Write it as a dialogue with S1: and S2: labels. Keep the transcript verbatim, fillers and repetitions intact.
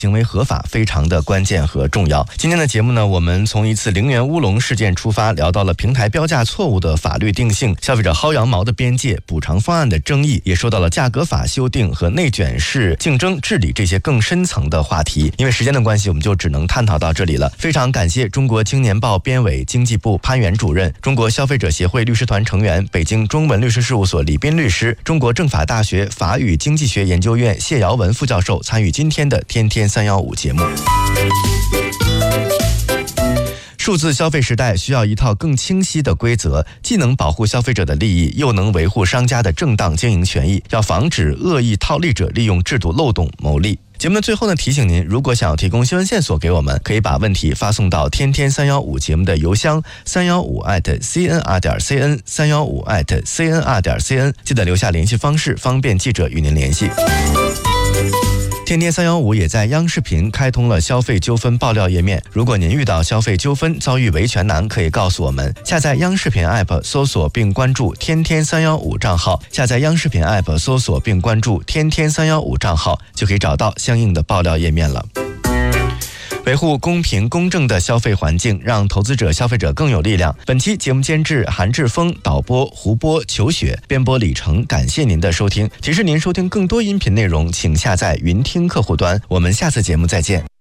S1: 行为合法非常的关键和重要。今天的节目呢，我们从一次零元乌龙事件出发，聊到了平台标价错误的法律定性、消费者薅羊毛的边界、补偿方案的争议，也说到了价格法修订和内卷式竞争治理这些更深层的话题。因为时间的关系，我们就只能探讨到这里了。非常感谢中国青年报编委、经济部潘源主任、中国消费者协会律师团成员、北京中文律师事务所李斌律师、中国政法大学法语经济学研究院谢尧文副教授参与今天的天天三一五节目。数字消费时代需要一套更清晰的规则，既能保护消费者的利益，又能维护商家的正当经营权益，要防止恶意套利者利用制度漏洞牟利。节目的最后呢，提醒您，如果想要提供新闻线索给我们，可以把问题发送到天天三一五节目的邮箱三一五 at c n r 点 c n 三一五 at c n r 点 c n， 记得留下联系方式，方便记者与您联系。天天三一五也在央视频开通了消费纠纷爆料页面，如果您遇到消费纠纷遭遇维权难，可以告诉我们。下载央视频 app 搜索并关注天天三一五账号，下载央视频 app 搜索并关注天天三一五账号，就可以找到相应的爆料页面了。维护公平公正的消费环境，让投资者消费者更有力量。本期节目监制韩志峰，导播胡波、裘雪，编播李成。感谢您的收听。提示您收听更多音频内容，请下载云听客户端。我们下次节目再见。